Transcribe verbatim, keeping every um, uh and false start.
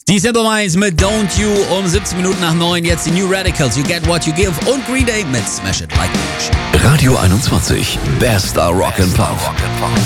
Die Simple Minds mit Don't You um siebzehn Minuten nach neun. Jetzt die New Radicals, You Get What You Give und Green Day mit Smash It Like a Match. Radio einundzwanzig, bester Rock and Pop.